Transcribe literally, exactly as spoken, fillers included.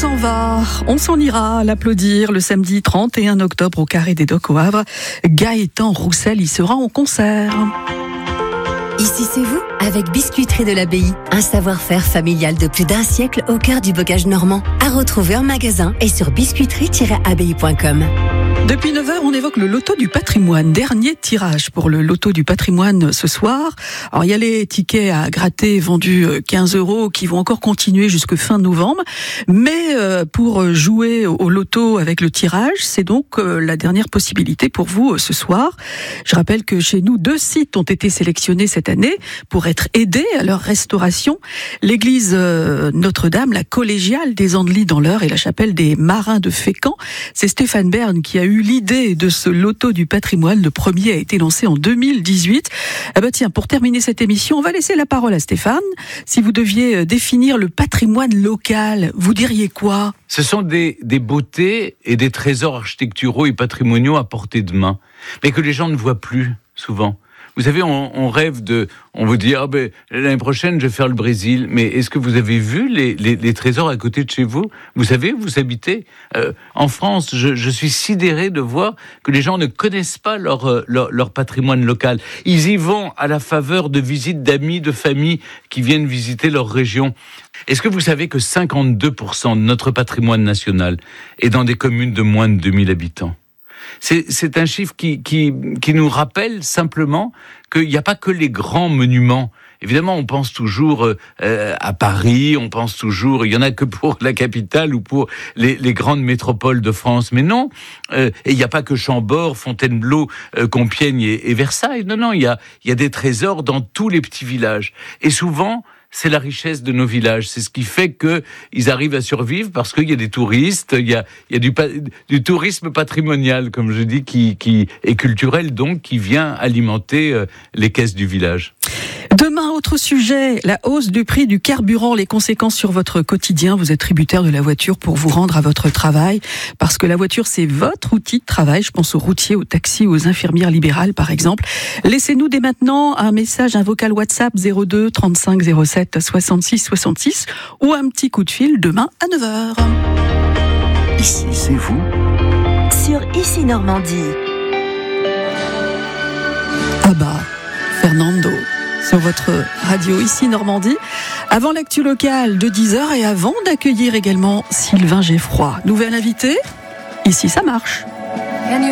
s'en va, on s'en ira à l'applaudir le samedi trente et un octobre au Carré des Docks au Havre. Gaëtan Roussel y sera en concert. Ici c'est vous, avec Biscuiterie de l'Abbaye, un savoir-faire familial de plus d'un siècle au cœur du bocage normand. À retrouver en magasin et sur biscuiterie tiret abbaye point com. Depuis neuf heures, on évoque le loto du patrimoine. Dernier tirage pour le loto du patrimoine ce soir. Alors, il y a les tickets à gratter vendus quinze euros qui vont encore continuer jusque fin novembre. Mais pour jouer au loto avec le tirage, c'est donc la dernière possibilité pour vous ce soir. Je rappelle que chez nous, deux sites ont été sélectionnés cette année pour être aidés à leur restauration. L'église Notre-Dame, la collégiale des Andelys dans l'Eure et la chapelle des Marins de Fécamp. C'est Stéphane Bern qui a eu l'idée de ce loto du patrimoine. Le premier a été lancé en deux mille dix-huit. Ah bah tiens, pour terminer cette émission, on va laisser la parole à Stéphane. Si vous deviez définir le patrimoine local, vous diriez quoi ? Ce sont des, des beautés et des trésors architecturaux et patrimoniaux à portée de main, mais que les gens ne voient plus souvent. Vous savez, on, on rêve de... On vous dit, ah ben, l'année prochaine, je vais faire le Brésil. Mais est-ce que vous avez vu les, les, les trésors à côté de chez vous ? Vous savez, vous habitez euh, en France. Je, je suis sidéré de voir que les gens ne connaissent pas leur, leur, leur patrimoine local. Ils y vont à la faveur de visites d'amis, de familles qui viennent visiter leur région. Est-ce que vous savez que cinquante-deux pour cent de notre patrimoine national est dans des communes de moins de deux mille habitants ? C'est, c'est un chiffre qui, qui, qui nous rappelle simplement qu'il n'y a pas que les grands monuments. Évidemment, on pense toujours euh, à Paris, on pense toujours, il y en a que pour la capitale ou pour les, les grandes métropoles de France. Mais non, euh, et il n'y a pas que Chambord, Fontainebleau, euh, Compiègne et, et Versailles. Non, non, il y a, il y a des trésors dans tous les petits villages. Et souvent, c'est la richesse de nos villages. C'est ce qui fait que ils arrivent à survivre parce qu'il y a des touristes, il y a, il y a du, du tourisme patrimonial, comme je dis, qui, qui est culturel, donc qui vient alimenter euh, les caisses du village. Demain, autre sujet, la hausse du prix du carburant, les conséquences sur votre quotidien. Vous êtes tributaire de la voiture pour vous rendre à votre travail, parce que la voiture, c'est votre outil de travail. Je pense aux routiers, aux taxis, aux infirmières libérales, par exemple. Laissez-nous dès maintenant un message, un vocal WhatsApp zéro deux trente-cinq zéro sept soixante-six soixante-six ou un petit coup de fil demain à neuf heures. Ici, c'est vous. Sur Ici Normandie. Ah bah, Fernando. Sur votre radio Ici Normandie, avant l'actu locale de dix heures et avant d'accueillir également Sylvain Geffroy. Nouvel invité, ici ça marche.